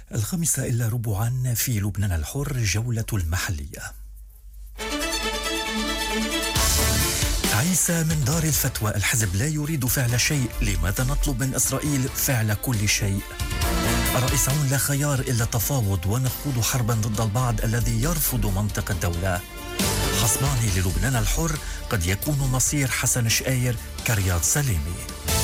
1:05 في لبنان الحر، جولة المحلية. عيسى من دار الفتوى: الحزب لا يريد فعل شيء، لماذا نطلب من إسرائيل فعل كل شيء؟ الرئيس عون: لا خيار إلا التفاوض ونخوض حربا ضد البعض الذي يرفض منطق الدولة. خصماني للبنان الحر: قد يكون مصير حسن شقاير كرياض سليمي.